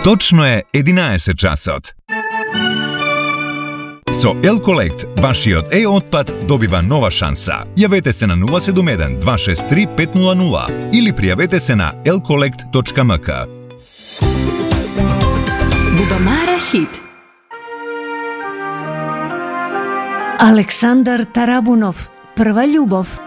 Точно е 11 часот. Со L-Collect, вашиот e-отпад добива нова шанса. Јавете се на 071 263 500 или пријавете се на lcollect.mk. Бубамара хит. Александар Тарабунов, Прва љубов.